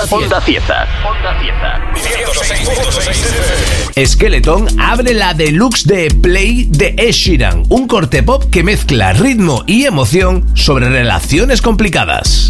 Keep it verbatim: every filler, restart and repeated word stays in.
Onda Cieza. Onda Cieza. Skeleton abre la deluxe de Play de Ed Sheeran, un corte pop que mezcla ritmo y emoción sobre relaciones complicadas.